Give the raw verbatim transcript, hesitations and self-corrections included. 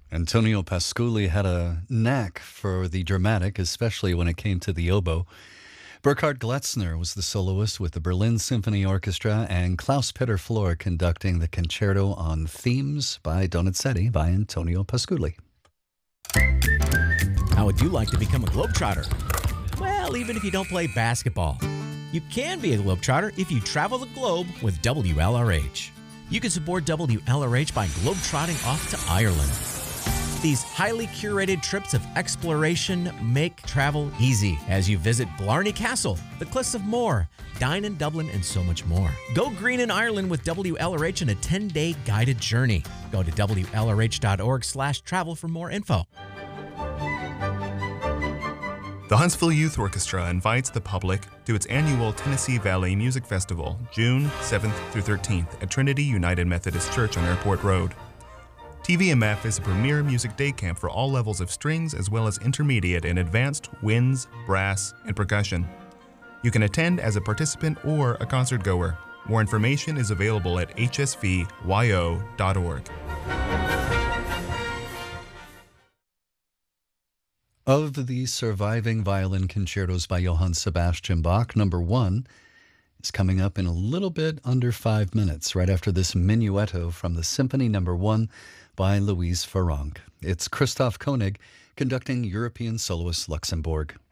Antonio Pasculi had a knack for the dramatic, especially when it came to the oboe. Burkhard Gletzner was the soloist with the Berlin Symphony Orchestra, and Klaus Peter Flor conducting the concerto on Themes by Donizetti by Antonio Pasculi. How would you like to become a Globetrotter? Well, even if you don't play basketball, you can be a Globetrotter if you travel the globe with W L R H. You can support W L R H by globetrotting off to Ireland. These highly curated trips of exploration make travel easy as you visit Blarney Castle, the Cliffs of Moher, dine in Dublin, and so much more. Go green in Ireland with W L R H in a ten-day guided journey. Go to W L R H dot org slash travel for more info. The Huntsville Youth Orchestra invites the public to its annual Tennessee Valley Music Festival, June seventh through thirteenth at Trinity United Methodist Church on Airport Road. T V M F is a premier music day camp for all levels of strings as well as intermediate and advanced winds, brass, and percussion. You can attend as a participant or a concert goer. More information is available at H S V Y O dot org. Of the surviving violin concertos by Johann Sebastian Bach, number one is coming up in a little bit under five minutes, right after this minuetto from the Symphony Number One by Louise Farrenc. It's Christoph Koenig conducting European Soloist Luxembourg.